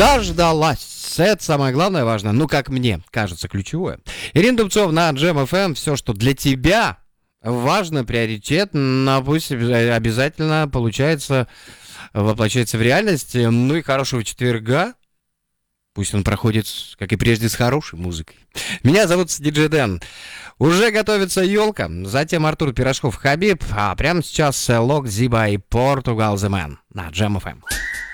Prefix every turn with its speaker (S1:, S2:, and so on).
S1: Дождалась. Это самое главное, важно. Ну, как мне кажется, ключевое. Ирина Дубцова на Jam FM. Все, что для тебя важно, приоритетно, пусть обязательно получается, воплощается в реальность. Ну и хорошего четверга. Пусть он проходит, как и прежде, с хорошей музыкой. Меня зовут Диджей Дэн. Уже готовится елка. Затем Артур Пирожков, Хабиб. А прямо сейчас Лок Зиба и Португал The Man на Jam FM.